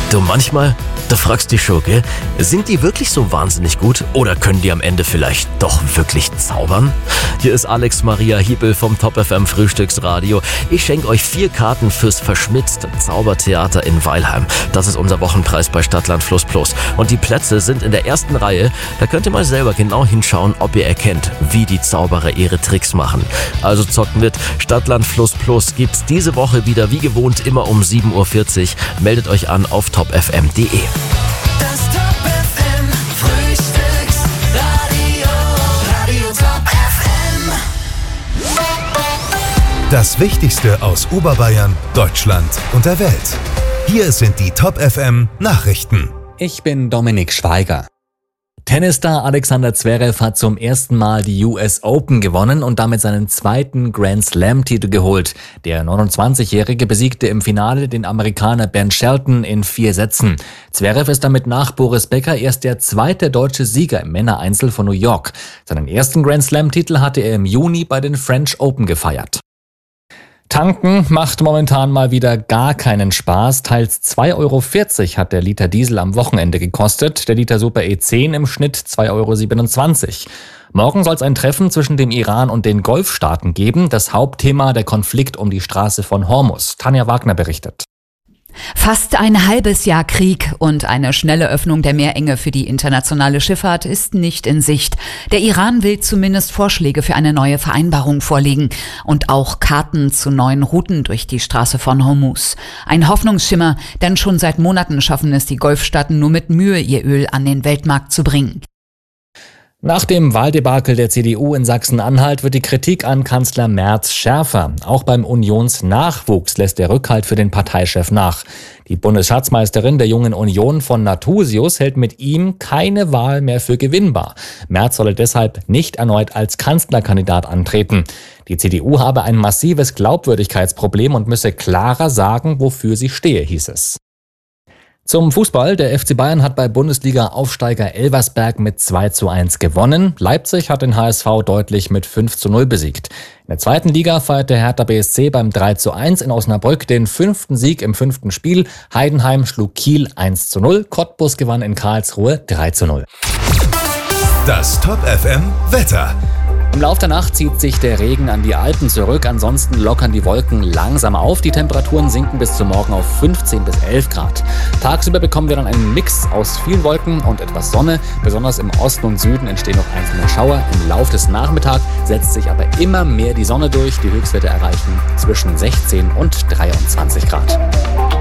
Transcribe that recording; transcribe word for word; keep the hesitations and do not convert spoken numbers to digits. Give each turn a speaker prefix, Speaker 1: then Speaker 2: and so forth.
Speaker 1: Du, manchmal, da fragst du dich schon, gell? Sind die wirklich so wahnsinnig gut oder können die am Ende vielleicht doch wirklich zaubern? Hier ist Alex Maria Hiebel vom Top F M Frühstücksradio. Ich schenke euch vier Karten fürs verschmitzte Zaubertheater in Weilheim. Das ist unser Wochenpreis bei Stadtland Fluss Plus. Und die Plätze sind in der ersten Reihe. Da könnt ihr mal selber genau hinschauen, ob ihr erkennt, wie die Zauberer ihre Tricks machen. Also zockt mit. Stadtland Fluss Plus gibt's diese Woche wieder wie gewohnt immer um sieben Uhr vierzig. Meldet euch an auf top f m punkt d e.
Speaker 2: Das Top F M Frühstücksradio, Radio Top F M.
Speaker 3: Das Wichtigste aus Oberbayern, Deutschland und der Welt. Hier sind die Top F M Nachrichten.
Speaker 4: Ich bin Dominik Schweiger. Tennisstar Alexander Zverev hat zum ersten Mal die U S Open gewonnen und damit seinen zweiten Grand Slam-Titel geholt. Der neunundzwanzigjährige besiegte im Finale den Amerikaner Ben Shelton in vier Sätzen. Zverev ist damit nach Boris Becker erst der zweite deutsche Sieger im Männereinzel von New York. Seinen ersten Grand Slam-Titel hatte er im Juni bei den French Open gefeiert. Tanken macht momentan mal wieder gar keinen Spaß. Teils zwei Euro vierzig hat der Liter Diesel am Wochenende gekostet. Der Liter Super E zehn im Schnitt zwei Euro siebenundzwanzig. Morgen soll es ein Treffen zwischen dem Iran und den Golfstaaten geben. Das Hauptthema der Konflikt um die Straße von Hormuz. Tanja Wagner berichtet.
Speaker 5: Fast ein halbes Jahr Krieg und eine schnelle Öffnung der Meerenge für die internationale Schifffahrt ist nicht in Sicht. Der Iran will zumindest Vorschläge für eine neue Vereinbarung vorlegen und auch Karten zu neuen Routen durch die Straße von Hormuz. Ein Hoffnungsschimmer, denn schon seit Monaten schaffen es die Golfstaaten nur mit Mühe, ihr Öl an den Weltmarkt zu bringen.
Speaker 4: Nach dem Wahldebakel der C D U in Sachsen-Anhalt wird die Kritik an Kanzler Merz schärfer. Auch beim Unionsnachwuchs lässt der Rückhalt für den Parteichef nach. Die Bundesschatzmeisterin der Jungen Union von Nathusius hält mit ihm keine Wahl mehr für gewinnbar. Merz solle deshalb nicht erneut als Kanzlerkandidat antreten. Die C D U habe ein massives Glaubwürdigkeitsproblem und müsse klarer sagen, wofür sie stehe, hieß es. Zum Fußball. Der F C Bayern hat bei Bundesliga-Aufsteiger Elversberg mit zwei zu eins gewonnen. Leipzig hat den H S V deutlich mit fünf zu null besiegt. In der zweiten Liga feierte Hertha B S C beim drei zu eins in Osnabrück den fünften Sieg im fünften Spiel. Heidenheim schlug Kiel eins zu null. Cottbus gewann in Karlsruhe drei zu null.
Speaker 3: Das Top F M Wetter.
Speaker 4: Im Laufe der Nacht zieht sich der Regen an die Alpen zurück, ansonsten lockern die Wolken langsam auf. Die Temperaturen sinken bis zum Morgen auf fünfzehn bis elf Grad. Tagsüber bekommen wir dann einen Mix aus vielen Wolken und etwas Sonne. Besonders im Osten und Süden entstehen noch einzelne Schauer. Im Laufe des Nachmittags setzt sich aber immer mehr die Sonne durch. Die Höchstwerte erreichen zwischen sechzehn und dreiundzwanzig Grad.